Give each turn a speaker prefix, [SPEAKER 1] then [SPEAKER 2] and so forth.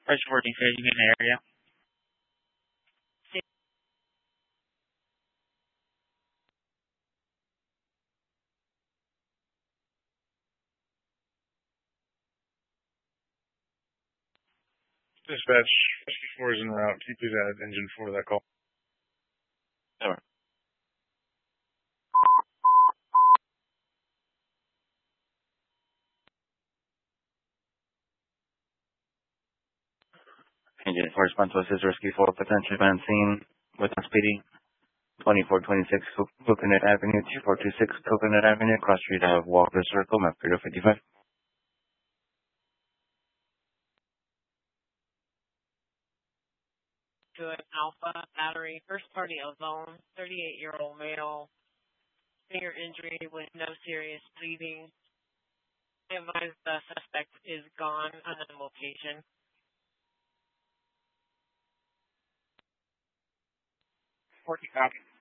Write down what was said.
[SPEAKER 1] First 14 staging in the area.
[SPEAKER 2] Dispatch, Rescue 4 is en route. Can you please add engine 4 to that call?
[SPEAKER 1] Over. Engine 4 response to assist Rescue 4 potentially on scene with SPD 2426 Coconut Avenue, 2426 Coconut Avenue, cross street of Walker Circle, map 55.
[SPEAKER 3] To an Alpha Battery, first party Ozone, 38-year-old male, finger injury with no serious bleeding. I advise the suspect is gone, unknown location.
[SPEAKER 1] 40 copy.